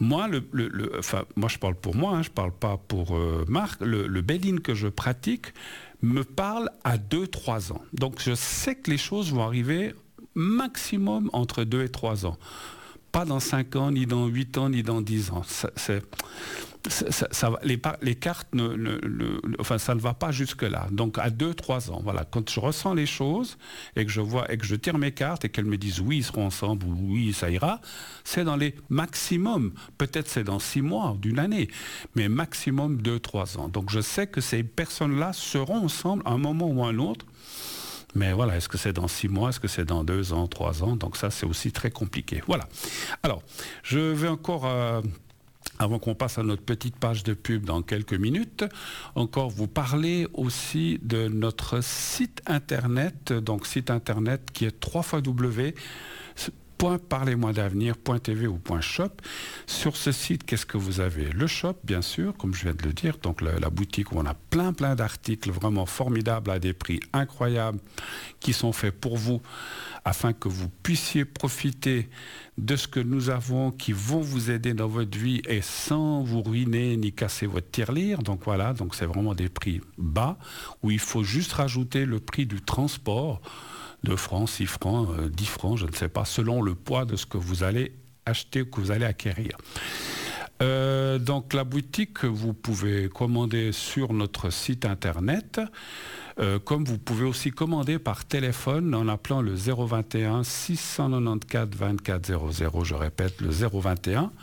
Moi, enfin, moi je parle pour moi, hein, je ne parle pas pour Marc. Le bail-in que je pratique me parle à 2-3 ans. Donc je sais que les choses vont arriver maximum entre 2 et 3 ans. Pas dans 5 ans, ni dans 8 ans, ni dans 10 ans. Les cartes, enfin, ça ne va pas jusque-là. Donc, à 2-3 ans, voilà. Quand je ressens les choses et que je vois et que je tire mes cartes et qu'elles me disent oui, ils seront ensemble ou oui, ça ira, c'est dans les maximum. Peut-être c'est dans 6 mois, d'une année, mais maximum 2-3 ans. Donc, je sais que ces personnes-là seront ensemble à un moment ou à un autre. Mais voilà, est-ce que c'est dans 6 mois, est-ce que c'est dans 2 ans, 3 ans? Donc ça, c'est aussi très compliqué. Voilà. Alors, je vais encore, avant qu'on passe à notre petite page de pub dans quelques minutes, encore vous parler aussi de notre site internet, donc site internet qui est www.parlez-moi-d'avenir.tv ou .shop. Sur ce site, qu'est-ce que vous avez? Le shop, bien sûr, comme je viens de le dire, donc la boutique où on a plein d'articles vraiment formidables à des prix incroyables qui sont faits pour vous afin que vous puissiez profiter de ce que nous avons qui vont vous aider dans votre vie et sans vous ruiner ni casser votre tirelire. Donc voilà, donc c'est vraiment des prix bas où il faut juste rajouter le prix du transport. 2 francs, 6 francs, 10 francs, je ne sais pas, selon le poids de ce que vous allez acheter ou que vous allez acquérir. Donc la boutique, vous pouvez commander sur notre site internet, comme vous pouvez aussi commander par téléphone en appelant le 021 694 24 00. Je répète, le 021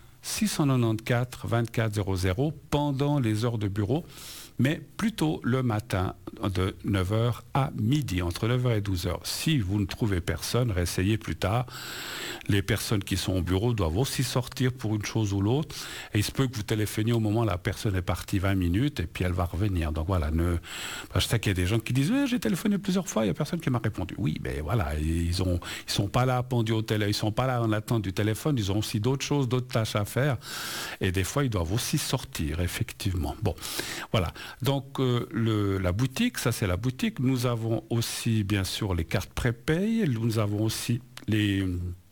694 24 00 pendant les heures de bureau, mais plutôt le matin de 9h à midi, entre 9h et 12h. Si vous ne trouvez personne, réessayez plus tard. Les personnes qui sont au bureau doivent aussi sortir pour une chose ou l'autre. Et il se peut que vous téléphoniez au moment où la personne est partie 20 minutes et puis elle va revenir. Donc voilà, je sais qu'il y a des gens qui disent j'ai téléphoné plusieurs fois, il n'y a personne qui m'a répondu. Oui, mais voilà, ils sont pas là pendus au téléphone, ils sont pas là en attente du téléphone, ils ont aussi d'autres choses, d'autres tâches à faire. Et des fois, ils doivent aussi sortir, effectivement. Bon, voilà. Donc la boutique, ça c'est la boutique. Nous avons aussi bien sûr les cartes prépay. Nous avons aussi les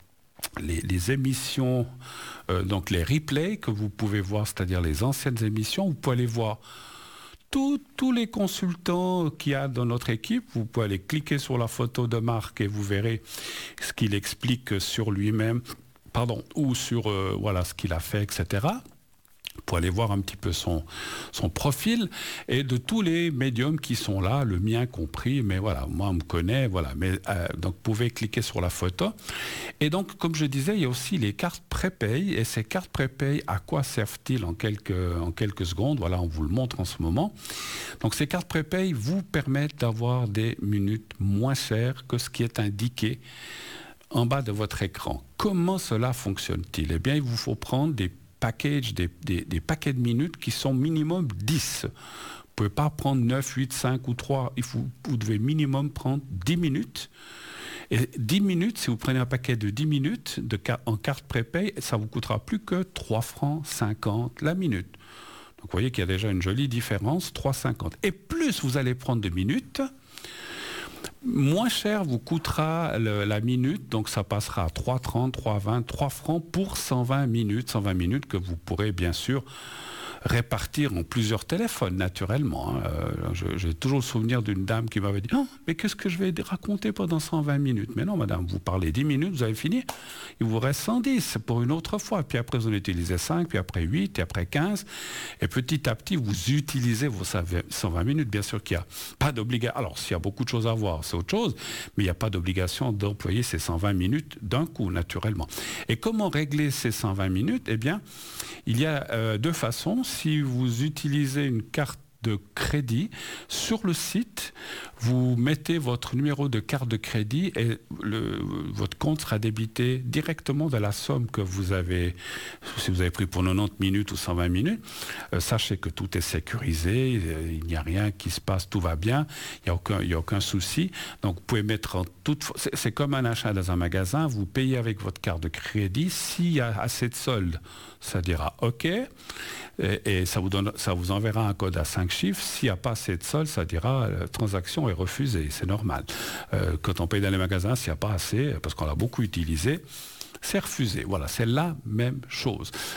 émissions, donc les replays que vous pouvez voir, c'est-à-dire les anciennes émissions. Vous pouvez aller voir tous les consultants qu'il y a dans notre équipe. Vous pouvez aller cliquer sur la photo de Marc et vous verrez ce qu'il explique sur lui-même, ou sur voilà ce qu'il a fait, etc. Pour aller voir un petit peu son profil et de tous les médiums qui sont là, le mien compris, mais voilà, moi on me connaît, voilà. Mais donc vous pouvez cliquer sur la photo. Et donc, comme je disais, il y a aussi les cartes prépay. Et ces cartes prépay, à quoi servent-ils en quelques secondes? Voilà, on vous le montre en ce moment. Donc ces cartes prépay vous permettent d'avoir des minutes moins chères que ce qui est indiqué en bas de votre écran. Comment cela fonctionne-t-il? Eh bien, il vous faut prendre des package, des paquets de minutes qui sont minimum 10. Vous ne pouvez pas prendre 9, 8, 5 ou 3. Vous devez minimum prendre 10 minutes. Et 10 minutes, si vous prenez un paquet de 10 minutes en carte prépay, ça vous coûtera plus que 3 francs 50 la minute. Donc vous voyez qu'il y a déjà une jolie différence, 3,50. Et plus vous allez prendre de minutes, moins cher vous coûtera la minute, donc ça passera à 3,30, 3,20, 3 francs pour 120 minutes que vous pourrez bien sûr répartir en plusieurs téléphones, naturellement. J'ai toujours le souvenir d'une dame qui m'avait dit « Oh, mais qu'est-ce que je vais raconter pendant 120 minutes ?» Mais non, madame, vous parlez 10 minutes, vous avez fini. Il vous reste 110 pour une autre fois. Puis après, vous en utilisez 5, puis après 8, et après 15. Et petit à petit, vous utilisez vos 120 minutes. Bien sûr qu'il n'y a pas d'obligation. Alors, s'il y a beaucoup de choses à voir, c'est autre chose. Mais il n'y a pas d'obligation d'employer ces 120 minutes d'un coup, naturellement. Et comment régler ces 120 minutes? Eh bien, il y a 2 façons. Si vous utilisez une carte de crédit, sur le site, vous mettez votre numéro de carte de crédit et votre compte sera débité directement de la somme que vous avez, si vous avez pris pour 90 minutes ou 120 minutes. Sachez que tout est sécurisé, il n'y a rien qui se passe, tout va bien, il n'y a aucun souci. Donc vous pouvez mettre en toute... C'est comme un achat dans un magasin, vous payez avec votre carte de crédit, s'il y a assez de solde, ça dira OK, et ça vous enverra un code à 5 chiffres. S'il n'y a pas assez de solde, ça dira transaction est refusée, c'est normal. Quand on paye dans les magasins, s'il n'y a pas assez, parce qu'on l'a beaucoup utilisé, c'est refusé. Voilà, c'est la même chose.